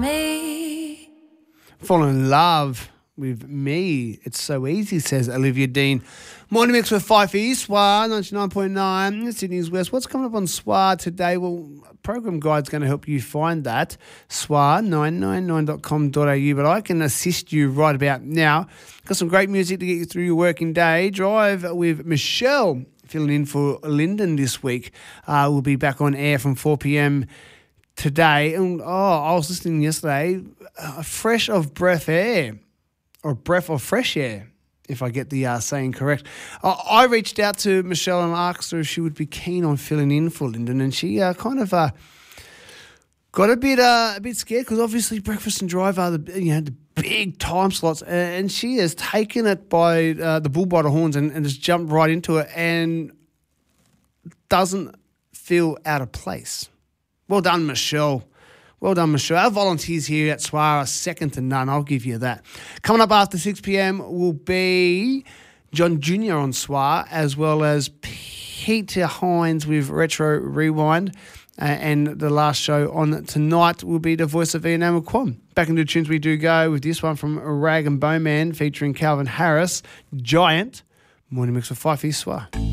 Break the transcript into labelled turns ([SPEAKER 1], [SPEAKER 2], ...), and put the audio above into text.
[SPEAKER 1] Me.
[SPEAKER 2] Fall in love with me. It's so easy, says Olivia Dean. Morning mix with Fife East, SWA 99.9, Sydney's West. What's coming up on SWA today? Well, Program Guide's going to help you find that, swa999.com.au, but I can assist you right about now. Got some great music to get you through your working day. Drive with Michelle, filling in for Lyndon this week. We'll be back on air from 4 p.m. today. And I was listening yesterday, fresh of breath air, or breath of fresh air, if I get the saying correct. I reached out to Michelle and asked her if she would be keen on filling in for Lyndon, and she kind of got a bit scared because obviously Breakfast and Drive are the big time slots, and she has taken it by the bull by the horns and just jumped right into it and doesn't feel out of place. Well done, Michelle. Well done, Michelle. Our volunteers here at SWA are second to none, I'll give you that. Coming up after 6 p.m. will be John Jr. on SWA, as well as Peter Hines with Retro Rewind. And the last show on tonight will be the voice of Ian Amakwan. Back into tunes we do go with this one from Rag and Bowman featuring Calvin Harris, Giant. Morning mix with Fife East SWA.